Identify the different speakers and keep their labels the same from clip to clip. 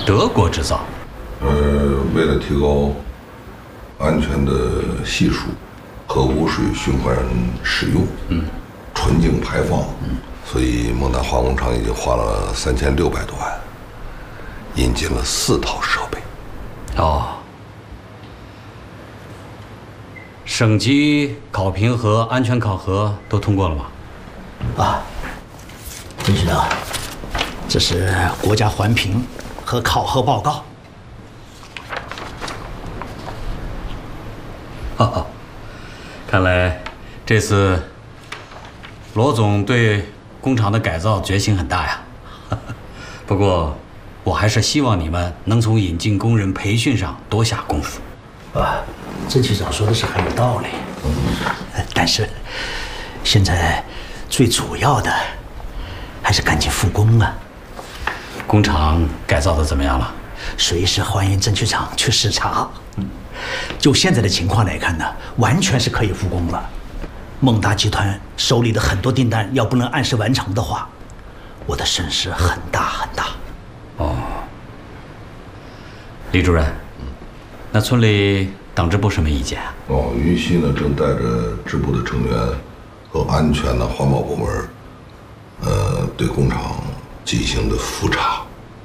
Speaker 1: 德国制造。
Speaker 2: 为了提高安全的系数和污水循环使用，纯净排放，所以孟大化工厂已经花了3600多万，引进了4套设备。
Speaker 1: 哦，省级考评和安全考核都通过了吗？
Speaker 3: 啊，郑局长，这是国家环评和考核报告。
Speaker 1: 看来这次罗总对工厂的改造决心很大呀。不过，我还是希望你们能从引进工人培训上多下功夫。
Speaker 3: 郑局长说的是很有道理，但是现在最主要的还是赶紧复工啊。
Speaker 1: 工厂改造的怎么样了？
Speaker 3: 随时欢迎郑局长去视察。就现在的情况来看呢，完全是可以复工了。孟大集团手里的很多订单要不能按时完成的话，我的损失很大很大。
Speaker 1: 李主任，那村里党支部什么意见啊？
Speaker 2: 云溪呢正带着支部的成员和安全的环保部门，对工厂进行的复查。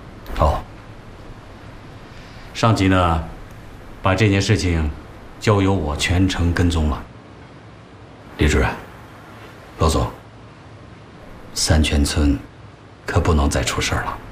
Speaker 1: 上级呢，把这件事情交由我全程跟踪了。李主任，罗总，三泉村可不能再出事了。